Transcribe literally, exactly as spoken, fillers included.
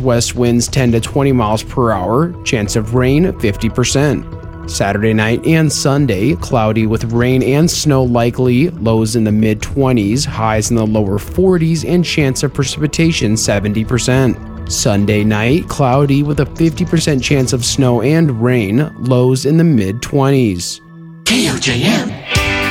southwest winds ten to twenty miles per hour, chance of rain fifty percent. Saturday night and Sunday, cloudy with rain and snow likely, lows in the mid twenties, highs in the lower forties, and chance of precipitation seventy percent. Sunday night, cloudy with a fifty percent chance of snow and rain, lows in the mid twenties. K O J M